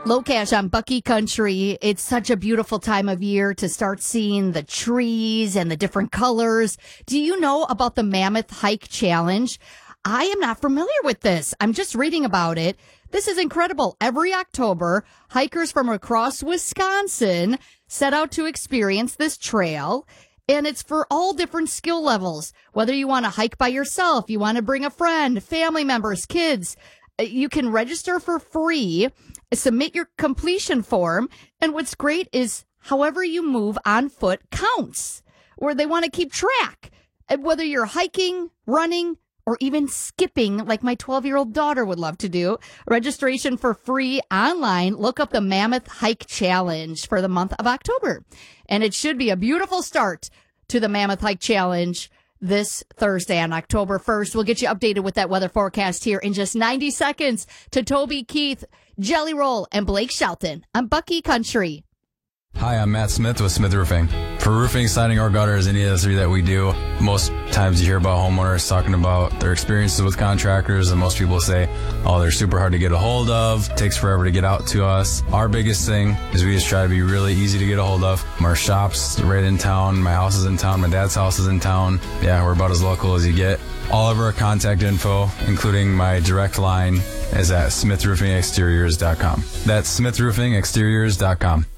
Locash on Bucky Country. It's such a beautiful time of year to start seeing the trees and the different colors. Do you know about the Mammoth Hike Challenge? I am not familiar with this. I'm just reading about it. This is incredible. Every October, hikers from across Wisconsin set out to experience this trail. And it's for all different skill levels. Whether you want to hike by yourself, you want to bring a friend, family members, kids, you can register for free, submit your completion form. And what's great is however you move on foot counts, where they want to keep track. And whether you're hiking, running, or even skipping like my 12-year-old daughter would love to do. Registration for free online. Look up the Mammoth Hike Challenge for the month of October. And it should be a beautiful start to the Mammoth Hike Challenge this Thursday on October 1st. We'll get you updated with that weather forecast here in just 90 seconds to Toby Keith, Jelly Roll, and Blake Shelton on Bucky Country. Hi, I'm Matt Smith with Smith Roofing. For roofing, siding, or gutters, any of the three that we do, most times you hear about homeowners talking about their experiences with contractors, and most people say, oh, they're super hard to get a hold of, takes forever to get out to us. Our biggest thing is we just try to be really easy to get a hold of. Our shop's right in town, my house is in town, my dad's house is in town. Yeah, we're about as local as you get. All of our contact info, including my direct line, is at smithroofingexteriors.com. That's smithroofingexteriors.com.